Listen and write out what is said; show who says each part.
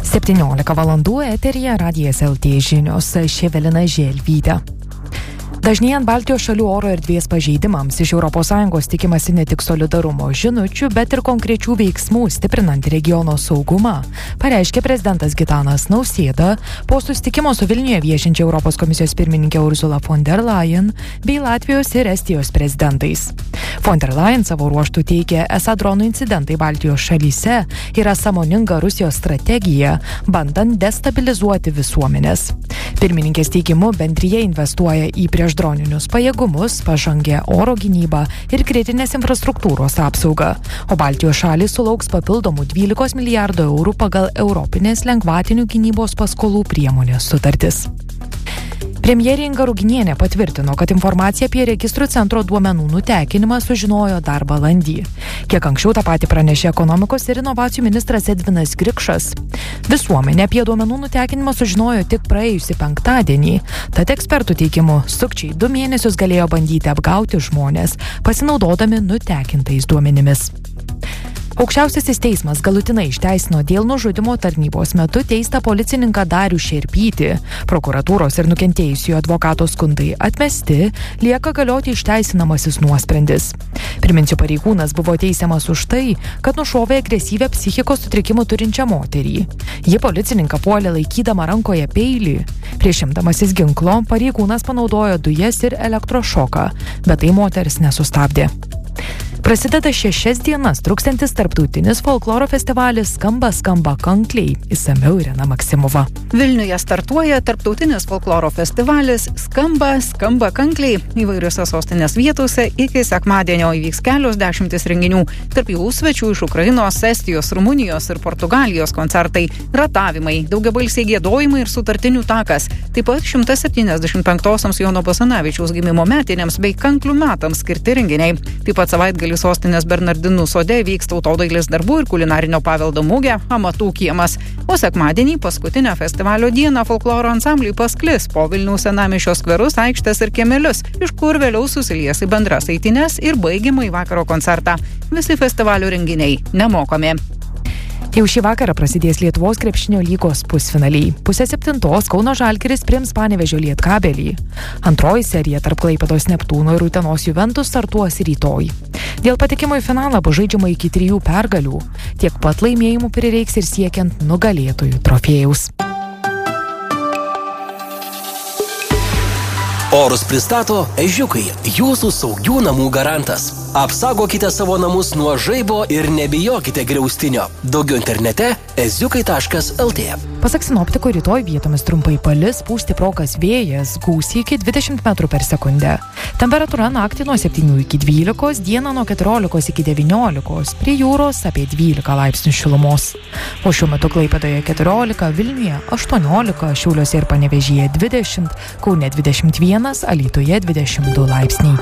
Speaker 1: 17 valandų eteryje Radijas LT žinios, Evelina Želvytė. Dažnėjant Baltijos šalių oro erdvės pažeidimams iš ES tikimasi ne tik solidarumo žinučių, bet ir konkrečių veiksmų stiprinant regiono saugumą, pareiškė prezidentas Gitanas Nausėda po susitikimo su Vilniuje viešinčia Europos komisijos pirmininkė Ursula von der Leyen bei Latvijos ir Estijos prezidentais. Von der Leyen savo ruožtų teigė, esą dronų incidentai Baltijos šalyse yra sąmoninga Rusijos strategija, bandant destabilizuoti visuomenės. Pirmininkės teigimu, bendrija investuoja į priešdroninius pajėgumus, pažangę oro gynybą ir kritinės infrastruktūros apsaugą, o Baltijos šalys sulauks papildomų 12 milijardų eurų pagal Europinės lengvatinių gynybos paskolų priemonės sutartis. Premjerė Inga Ruginienė patvirtino, kad informaciją apie registrų centro duomenų nutekinimą sužinojo dar balandį. Kiek anksčiau tą patį pranešė ekonomikos ir inovacijų ministras Edvinas Grikšas. Visuomenė apie duomenų nutekinimą sužinojo tik praėjusį penktadienį. Tad ekspertų teigimu, sukčiai 2 mėnesius galėjo bandyti apgauti žmonės, pasinaudodami nutekintais duomenimis. Aukščiausiasis teismas galutinai išteisino dėl nužudymo tarnybos metu teistą policininką Darių Šerpytį. Prokuratūros ir nukentėjusiųjų advokato skundai atmesti, lieka galioti išteisinamasis nuosprendis. Priminsiu, pareigūnas buvo teisiamas už tai, kad nušovė agresyvią psichikos sutrikimų turinčią moterį. Ji policininką puolė laikydama rankoje peilį. Prieš imdamasis ginklo pareigūnas panaudojo dujas ir elektrošoką, bet tai moteris nesustabdė. Prasideda 6 dienas truksiantis tarptautinis folkloro festivalis Skamba kankliai. Išsamiau Irena Maksimova.
Speaker 2: Vilniuje startuoja tarptautinis folkloro festivalis Skamba kankliai. Įvairiose sostinės vietose iki sekmadienio įvyks kelios dešimtis renginių. Tarp jų svečių iš Ukrainos, Estijos, Rumunijos ir Portugalijos koncertai, ratavimai, daugiabalsiai giedojimai ir sutartinių takas. Taip pat 175-osios Jono Basanavičiaus gimimo metinėms bei kanklių metams skirti renginiai. Taip pat savaitgalį sostinės Bernardinų sode vyks tautodailės darbų ir kulinarinio paveldo mugė Amatų kiemas. O sekmadienį, paskutinę festivalio dieną, folkloro ansambliai pasklis po Vilniaus senamiesčio skverus, aikštes ir kiemelius, iš kur vėliau susilies į bendras eitynes ir baigiamąjį vakaro koncertą. Visi festivalio renginiai nemokami.
Speaker 1: Jau šį vakarą prasidės Lietuvos krepšinio lygos pusfinaliai. 6:30 Kauno Žalgiris priims Panevėžio Lietkabelį. Antroji serija tarp Klaipėdos Neptūno ir Utenos Juventus startuos rytoj. Dėl patekimo į finalą bus žaidžiama iki 3 pergalių. Tiek pat laimėjimų prireiks ir siekiant nugalėtojų trofėjaus.
Speaker 3: Orus pristato Ežiukai, jūsų saugių namų garantas. Apsaugokite savo namus nuo žaibo ir nebijokite griaustinio. Daugiau internete eziukai.lt.
Speaker 1: Pasak sinoptikų, rytoj vietomis trumpai palis, pūs stiprokas vėjas, gūsiai iki 20 m/s. Temperatūra naktį nuo 7 iki 12, dieną nuo 14 iki 19, prie jūros apie 12 laipsnių šilumos. O šiuo metu Klaipėdoje 14, Vilniuje 18, Šiauliuose ir Panevėžyje 20, Kaune 21, Alytuje 22 laipsniai.